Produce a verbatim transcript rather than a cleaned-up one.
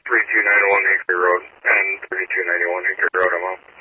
three two nine one Hickory Road and thirty-two ninety-one Hickory Road, I'm on.